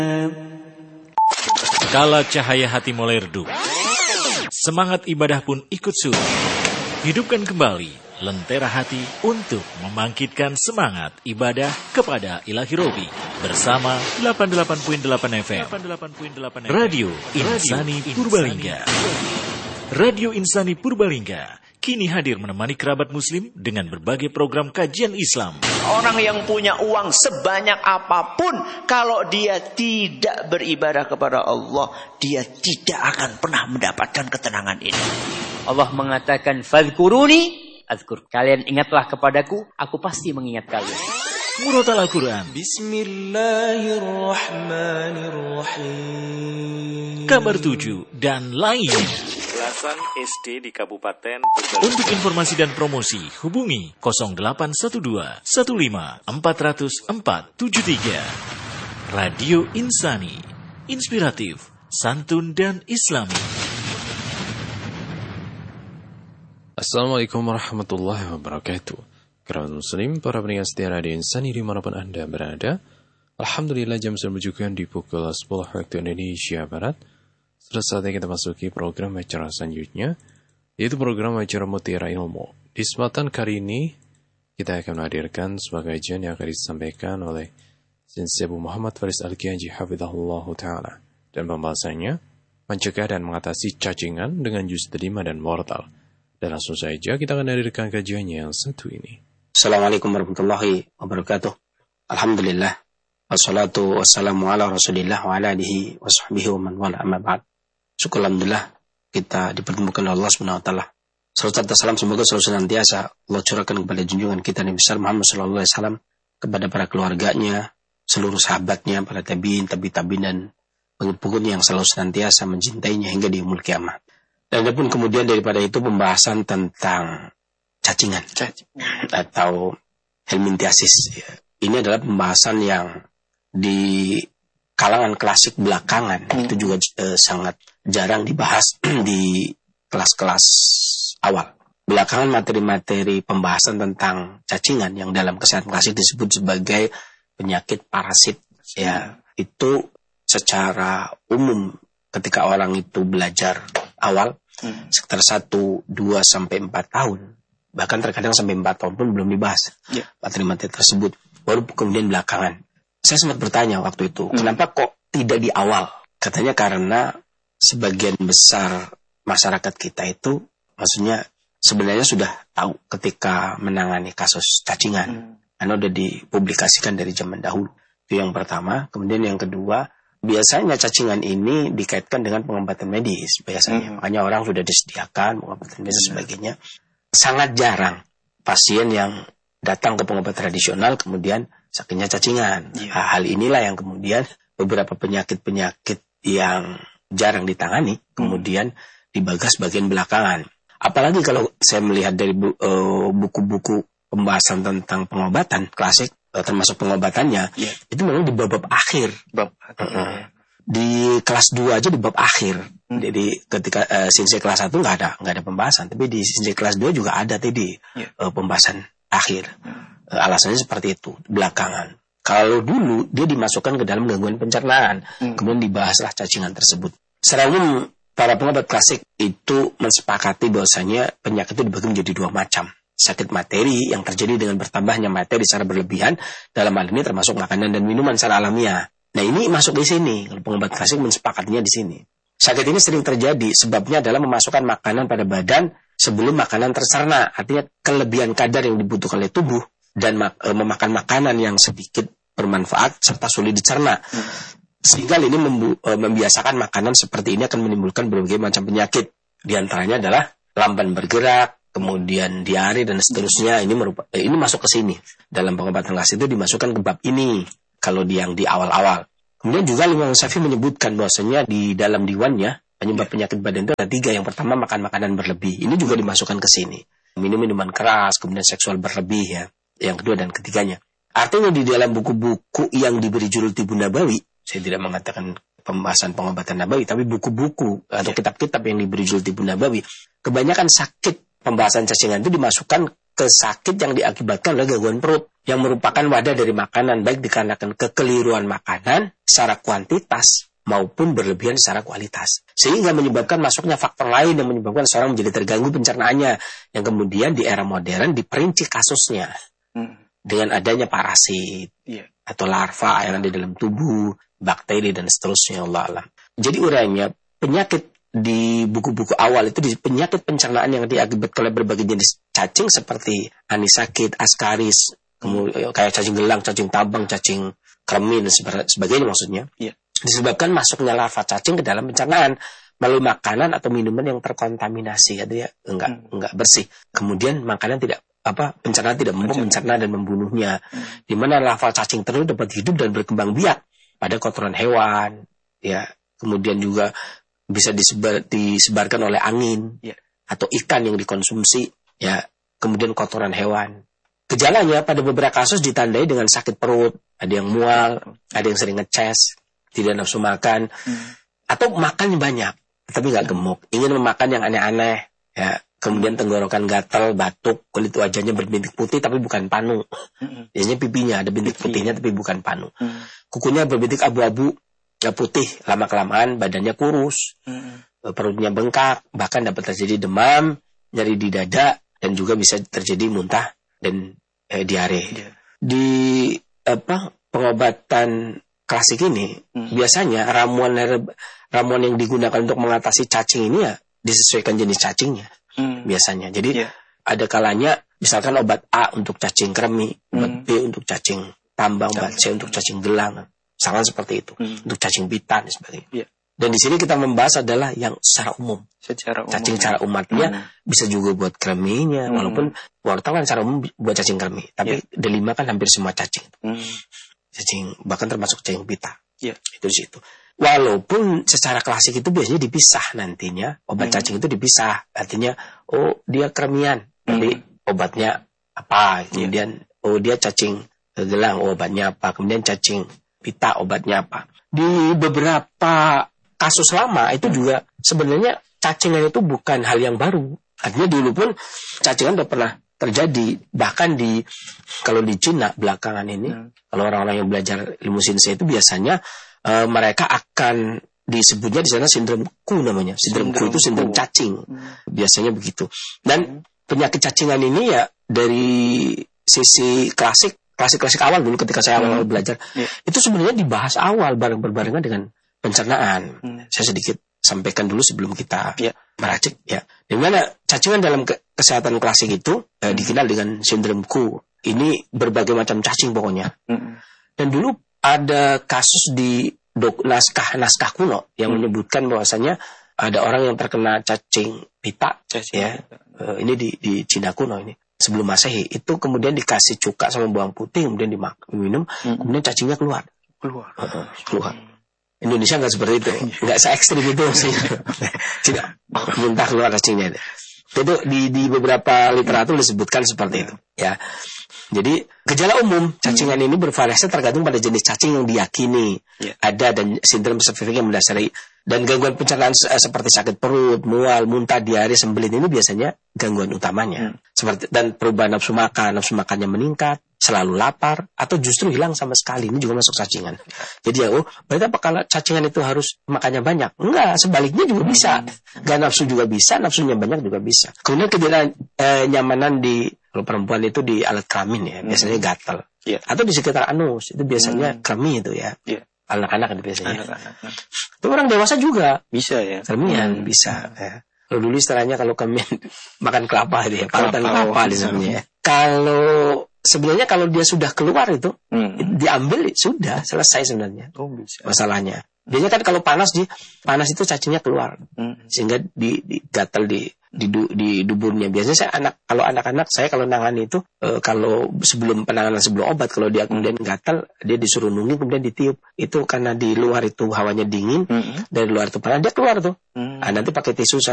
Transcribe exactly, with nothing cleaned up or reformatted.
Kala cahaya hati mulai redup, semangat ibadah pun ikut surut. Hidupkan kembali lentera hati untuk membangkitkan semangat ibadah kepada Ilahi Robi bersama delapan puluh delapan koma delapan F M Radio Insani Purbalingga. Radio Insani Purbalingga kini hadir menemani kerabat muslim dengan berbagai program kajian Islam. Orang yang punya uang sebanyak apapun, kalau dia tidak beribadah kepada Allah, dia tidak akan pernah mendapatkan ketenangan ini. Allah mengatakan, "Fadhkuruni azkur." Kalian ingatlah kepadaku, aku pasti mengingat kalian. Murotal Al-Quran. Bismillahirrahmanirrahim. Kabar tujuh dan lainnya. Belasan S D di Kabupaten Purbalingga. Untuk informasi dan promosi, hubungi nol delapan satu dua satu lima empat nol nol empat tujuh tiga. Radio Insani, inspiratif, santun dan islami. Assalamualaikum warahmatullahi wabarakatuh. Kerabat muslim, para pendengar setia Radio Insani dimanapun Anda berada, alhamdulillah jam sudah menunjukkan di pukul sepuluh waktu Indonesia Barat. Sudah saatnya kita masuki program acara selanjutnya, yaitu program acara Mutiara Ilmu. Di kesempatan kali ini, kita akan menghadirkan sebuah kajian yang akan disampaikan oleh Sensei Abu Muhammad Faris Al-Kiyaji Hafizahullah Ta'ala. Dan pembahasannya, mencegah dan mengatasi cacingan dengan juz terima dan mortal. Dan langsung saja kita akan hadirkan kajiannya yang satu ini. Assalamualaikum warahmatullahi wabarakatuh. Alhamdulillah. Wassalatu wassalamu ala rasulillah wa ala alihi wa sahbihi wa man wala amma ba'd. Syukur alhamdulillah kita dipertemukan oleh Allah subhanahu wa ta'ala. Salam dan salam semoga selalu senantiasa Allah curahkan kepada junjungan kita Nabi besar Muhammad sallallahu alaihi wasallam, kepada para keluarganya, seluruh sahabatnya, para tabiin, tabi tabiin dan pengikut yang selalu senantiasa mencintainya hingga di yaumul kiamat. Dan adapun kemudian daripada itu pembahasan tentang cacingan atau helminthiasis. Ini adalah pembahasan yang di kalangan klasik belakangan hmm. itu juga eh, sangat jarang dibahas di kelas-kelas awal. Belakangan materi-materi pembahasan tentang cacingan yang dalam kesehatan klasik disebut sebagai penyakit parasit, ya itu secara umum ketika orang itu belajar awal hmm. sekitar satu, dua sampai empat tahun, bahkan terkadang sampai empat tahun pun belum dibahas yeah. materi-materi tersebut. Baru kemudian belakangan. Saya sempat bertanya waktu itu, hmm. kenapa kok tidak di awal? Katanya karena sebagian besar masyarakat kita itu, maksudnya sebenarnya sudah tahu ketika menangani kasus cacingan. Hmm. Karena sudah dipublikasikan dari zaman dahulu. Itu yang pertama. Kemudian yang kedua, biasanya cacingan ini dikaitkan dengan pengobatan medis. Biasanya, hmm. makanya orang sudah disediakan pengobatan medis dan sebagainya. Sangat jarang pasien yang datang ke pengobat tradisional kemudian sakitnya cacingan. Yeah. Nah, hal inilah yang kemudian beberapa penyakit-penyakit yang jarang ditangani kemudian dibagas bagian belakangan. Apalagi kalau saya melihat dari bu, uh, buku-buku pembahasan tentang pengobatan klasik, uh, termasuk pengobatannya, yeah. itu memang di bab-bab akhir. Bab akhir. Uh-uh. Di kelas dua aja di bab akhir. Hmm. Jadi ketika uh, Sinsei kelas satu nggak ada nggak ada pembahasan, tapi di Sinsei kelas dua juga ada tadi yeah. uh, pembahasan akhir. Hmm. Uh, alasannya seperti itu, belakangan. Kalau dulu dia dimasukkan ke dalam gangguan pencernaan, hmm. kemudian dibahaslah cacingan tersebut. Secara umum para pengobat klasik itu mensepakati bahwasanya penyakit itu dibagi menjadi dua macam. Sakit materi yang terjadi dengan bertambahnya materi secara berlebihan, dalam hal ini termasuk makanan dan minuman secara alamiah. Nah ini masuk di sini, kalau pengobat klasik mensepakatinya di sini. Sakit ini sering terjadi, sebabnya adalah memasukkan makanan pada badan sebelum makanan tercerna. Artinya kelebihan kadar yang dibutuhkan oleh tubuh dan mak- e, memakan makanan yang sedikit bermanfaat serta sulit dicerna. Hmm. Sehingga ini membu- e, membiasakan makanan seperti ini akan menimbulkan berbagai macam penyakit. Di antaranya adalah lamban bergerak, kemudian diare dan seterusnya. Ini merupakan e, ini masuk ke sini. Dalam pengobatan klasik itu dimasukkan ke bab ini. Kalau di yang di awal-awal. Kemudian juga Imam Syafi'i menyebutkan bahwasanya di dalam diwannya penyebab penyakit badan itu ada tiga. Yang pertama makan makanan berlebih. Ini juga dimasukkan ke sini. Minum minuman keras, kemudian seksual berlebih ya. Yang kedua dan ketiganya. Artinya di dalam buku-buku yang diberi judul Tibun Nabawi, saya tidak mengatakan pembahasan pengobatan Nabawi, tapi buku-buku atau kitab-kitab yang diberi judul Tibun Nabawi, kebanyakan sakit pembahasan cacingan itu dimasukkan ke sakit yang diakibatkan oleh gangguan perut yang merupakan wadah dari makanan, baik dikarenakan kekeliruan makanan secara kuantitas maupun berlebihan secara kualitas, sehingga menyebabkan masuknya faktor lain yang menyebabkan seorang menjadi terganggu pencernaannya, yang kemudian di era modern diperinci kasusnya hmm. dengan adanya parasit yeah. atau larva yang ada di dalam tubuh, bakteri dan seterusnya, Allah alam. Jadi urainya penyakit di buku-buku awal itu di penyakit pencernaan yang diakibatkan oleh berbagai jenis cacing seperti anisakit, askaris, kemudian kayak cacing gelang, cacing tabang, cacing kremi dan sebagainya maksudnya. Yeah. Disebabkan masuknya larva cacing ke dalam pencernaan melalui makanan atau minuman yang terkontaminasi, artinya enggak hmm. enggak bersih. Kemudian makanan tidak apa pencernaan tidak mampu mencerna dan membunuhnya. Hmm. Di mana larva cacing tersebut dapat hidup dan berkembang biak pada kotoran hewan, ya. Kemudian juga bisa disebar, disebarkan oleh angin yeah. atau ikan yang dikonsumsi, ya. Kemudian kotoran hewan. Gejalanya pada beberapa kasus ditandai dengan sakit perut, ada yang mual, ada yang sering ngeces, tidak nafsu makan, hmm. atau makan banyak tapi nggak gemuk, ingin memakan yang aneh-aneh, ya. Kemudian tenggorokan gatal, batuk, kulit wajahnya berbintik putih tapi bukan panu, hmm. biasanya pipinya ada bintik Pipi. putihnya tapi bukan panu, hmm. kukunya berbintik abu-abu, ya putih, lama-kelamaan badannya kurus, hmm. perutnya bengkak, bahkan dapat terjadi demam, nyeri di dada, dan juga bisa terjadi muntah dan eh, diare. Yeah. Di apa pengobatan klasik ini hmm. biasanya ramuan ramuan yang digunakan untuk mengatasi cacing ini ya disesuaikan jenis cacingnya hmm. biasanya. Jadi yeah. ada kalanya misalkan obat A untuk cacing kremi, obat hmm. B untuk cacing tambang, obat C untuk cacing gelang, misalkan seperti itu, hmm. untuk cacing pita dan sebagainya. Yeah. Dan di sini kita membahas adalah yang secara umum, secara umum cacing secara umatnya hmm. bisa juga buat kreminya, hmm. walaupun wortel kan secara umum buat cacing kremi, tapi yeah. delima kan hampir semua cacing. Hmm. Cacing bahkan termasuk cacing pita. Yeah. Itu di situ. Walaupun secara klasik itu biasanya dipisah nantinya, obat hmm. cacing itu dipisah. Artinya oh dia kremian, tapi hmm. obatnya apa? Kemudian yeah. oh dia cacing gelang, oh, obatnya apa? Kemudian cacing pita obatnya apa? Di beberapa kasus lama itu hmm. juga sebenarnya cacingan itu bukan hal yang baru. Artinya dulu pun cacingan udah pernah terjadi, bahkan di kalau di Cina belakangan ini hmm. kalau orang-orang yang belajar ilmu sinsei itu biasanya uh, mereka akan disebutnya di sana sindrom Ku namanya. Sindrom, sindrom Ku itu sindrom cacing. Hmm. Biasanya begitu. Dan penyakit cacingan ini ya dari sisi klasik klasik-klasik awal dulu ketika saya awal-awal belajar yeah. itu sebenarnya dibahas awal bareng berbarengan dengan pencernaan. Hmm. Saya sedikit sampaikan dulu sebelum kita yeah. meracik ya. Di mana cacingan dalam ke- kesehatan klasik itu eh, dikenal dengan sindrom Ku. Ini berbagai macam cacing pokoknya. Hmm. Dan dulu ada kasus di dok- naskah-naskah kuno yang hmm. menyebutkan bahwasanya ada orang yang terkena cacing pita cacing ya. Eh, ini di di Cina kuno ini. Sebelum Masehi itu kemudian dikasih cuka sama bawang putih kemudian diminum hmm. kemudian cacingnya keluar. Keluar. Uh, keluar. Indonesia nggak seperti itu, nggak se ekstrim itu sih, tidak muntah keluar cacingnya. Itu di di beberapa literatur disebutkan seperti itu, ya. Jadi gejala umum cacingan hmm. ini bervariasi tergantung pada jenis cacing yang diyakini yeah. ada dan sindrom spesifik yang mendasari. Dan gangguan pencernaan seperti sakit perut, mual, muntah, diare, sembelit ini biasanya gangguan utamanya. Hmm. Seperti dan perubahan nafsu makan, nafsu makannya meningkat, selalu lapar, atau justru hilang sama sekali. Ini juga masuk cacingan. Jadi ya, oh, berarti apa kalau cacingan itu harus makannya banyak? Enggak, sebaliknya juga bisa. Gak nafsu juga bisa, nafsunya banyak juga bisa. Kemudian ketidaknyamanan eh, di kalau perempuan itu di alat kelamin ya, biasanya gatal. Yeah. Atau di sekitar anus, itu biasanya hmm. kremi itu ya. Yeah. Anak-anak itu biasanya. Anak-anak. Itu orang dewasa juga bisa ya. Kremian hmm. bisa ya. Kalau dulu istilahnya kalau kami makan kelapa gitu ya, parutan kelapa, kelapa disebutnya. Kalau sebenarnya kalau dia sudah keluar itu hmm. diambil sudah selesai sebenarnya. Oh, bisa. Masalahnya. Biasanya kan kalau panas di panas itu cacingnya keluar. Hmm. Sehingga di, di gatal di di, di duburnya. Biasanya saya anak kalau anak-anak saya kalau nangani itu e, kalau sebelum penanganan sebelum obat kalau dia kemudian gatal dia disuruh nungging kemudian ditiup. Itu karena di luar itu hawanya dingin, hmm. dari luar itu panas dia keluar tuh. Hmm. Nah, nanti pakai tisu